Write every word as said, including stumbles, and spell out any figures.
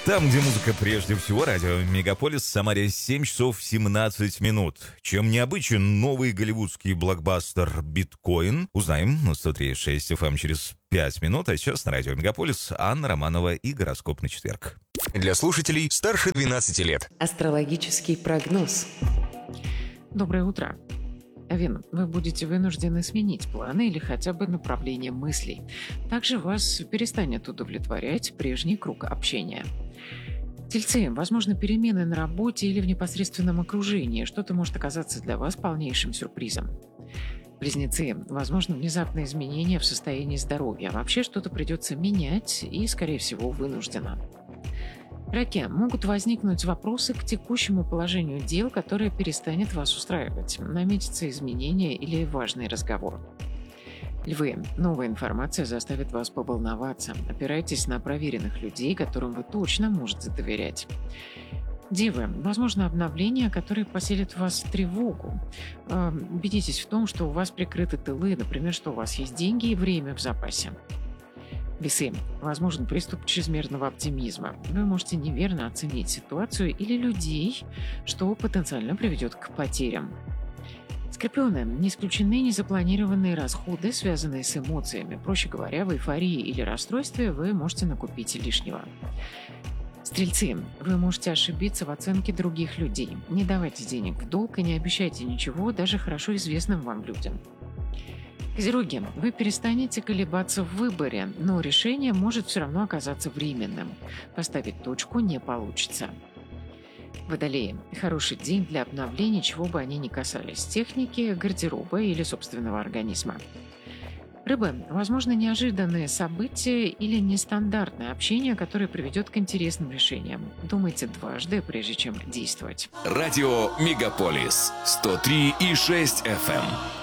Там, где музыка прежде всего, радио «Мегаполис», в Самаре семь часов семнадцать минут. Чем необычен новый голливудский блокбастер «Биткоин», узнаем на сто три и шесть эф эм через пять минут. А сейчас на радио «Мегаполис» Анна Романова и гороскоп на четверг. Для слушателей старше двенадцати лет. Астрологический прогноз. Доброе утро. Овен, вы будете вынуждены сменить планы или хотя бы направление мыслей. Также вас перестанет удовлетворять прежний круг общения. Тельцы, возможно, перемены на работе или в непосредственном окружении. Что-то может оказаться для вас полнейшим сюрпризом. Близнецы, возможно, внезапные изменения в состоянии здоровья. Вообще что-то придется менять и, скорее всего, вынужденно. Раки, могут возникнуть вопросы к текущему положению дел, которое перестанет вас устраивать. Наметятся изменения или важный разговор. Львы, новая информация заставит вас поволноваться. Опирайтесь на проверенных людей, которым вы точно можете доверять. Девы, возможно, обновления, которые поселят в вас тревогу. Э, убедитесь в том, что у вас прикрыты тылы, например, что у вас есть деньги и время в запасе. Весы. Возможен приступ чрезмерного оптимизма. Вы можете неверно оценить ситуацию или людей, что потенциально приведет к потерям. Скорпионы. Не исключены незапланированные расходы, связанные с эмоциями. Проще говоря, в эйфории или расстройстве вы можете накупить лишнего. Стрельцы. Вы можете ошибиться в оценке других людей. Не давайте денег в долг и не обещайте ничего даже хорошо известным вам людям. Козероги, вы перестанете колебаться в выборе, но решение может все равно оказаться временным. Поставить точку не получится. Водолеи. Хороший день для обновления, чего бы они ни касались – техники, гардероба или собственного организма. Рыбы. Возможно, неожиданные события или нестандартное общение, которое приведет к интересным решениям. Думайте дважды, прежде чем действовать. Радио «Мегаполис» сто три и шесть эф эм.